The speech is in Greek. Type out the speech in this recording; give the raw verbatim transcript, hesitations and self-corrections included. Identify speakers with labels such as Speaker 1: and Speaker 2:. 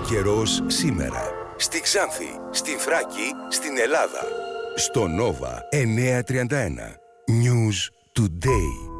Speaker 1: καιρός σήμερα. Στη Ξάνθη, στη Θράκη, στην Ελλάδα. Στο Νόβα εννιακόσια τριάντα ένα. News Today.